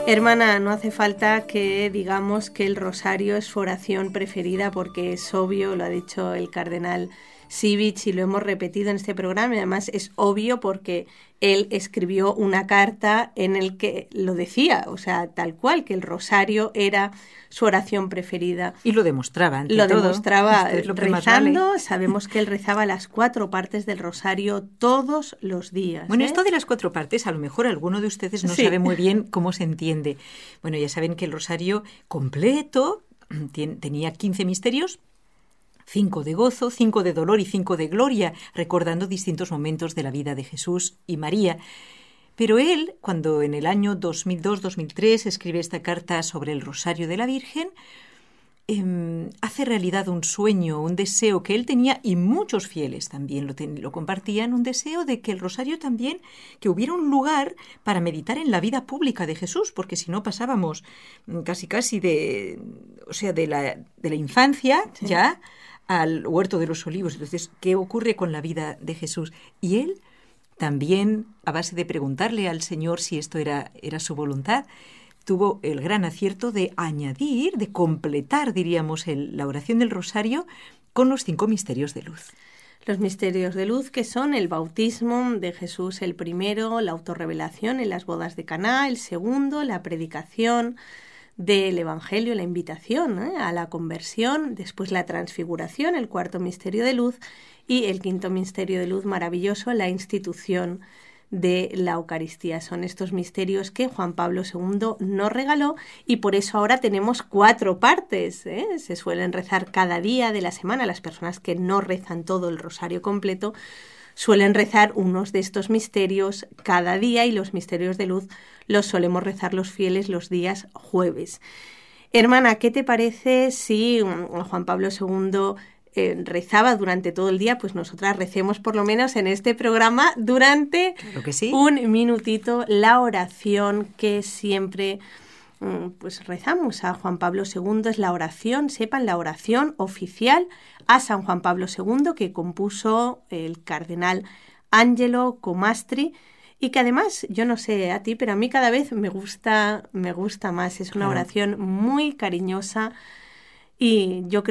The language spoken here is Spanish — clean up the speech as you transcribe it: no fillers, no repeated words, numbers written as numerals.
Hermana, no hace falta que digamos que el rosario es su oración preferida porque es obvio, lo ha dicho el cardenal Sivich y lo hemos repetido en este programa y además es obvio porque él escribió una carta en el que lo decía, o sea, tal cual, que el rosario era su oración preferida. Y lo demostraba, ante todo. Lo demostraba rezando, vale. sabemos que él rezaba las 4 partes del rosario todos los días. Bueno, esto de las 4 partes, a lo mejor alguno de ustedes no sabe muy bien cómo se entiende. Bueno, ya saben que el rosario completo tenía 15 misterios, 5 de gozo, 5 de dolor y 5 de gloria, recordando distintos momentos de la vida de Jesús y María. Pero él, cuando en el año 2002-2003 escribe esta carta sobre el Rosario de la Virgen, hace realidad un sueño, un deseo que él tenía y muchos fieles también lo compartían, un deseo de que el Rosario también, que hubiera un lugar para meditar en la vida pública de Jesús, porque si no pasábamos casi de la infancia ya al huerto de los olivos. Entonces, ¿qué ocurre con la vida de Jesús? Y él también, a base de preguntarle al Señor si esto era su voluntad, tuvo el gran acierto de añadir, de completar, diríamos, la oración del rosario con los 5 misterios de luz. Los misterios de luz, que son el bautismo de Jesús el primero, la autorrevelación en las bodas de Caná, el segundo, la predicación del Evangelio, la invitación a la conversión, después la transfiguración, el 4 misterio de luz, y el 5 misterio de luz maravilloso, la institución de la Eucaristía. Son estos misterios que Juan Pablo II nos regaló y por eso ahora tenemos 4 partes. Se suelen rezar cada día de la semana. Las personas que no rezan todo el rosario completo suelen rezar unos de estos misterios cada día y los misterios de luz los solemos rezar los fieles los días jueves. Hermana, ¿qué te parece si Juan Pablo II rezaba durante todo el día? Pues nosotras recemos por lo menos en este programa durante un minutito la oración que siempre pues rezamos a Juan Pablo II. Es la oración, sepan, la oración oficial a San Juan Pablo II que compuso el cardenal Angelo Comastri y que además, yo no sé a ti, pero a mí cada vez me gusta más. Es una oración muy cariñosa y yo creo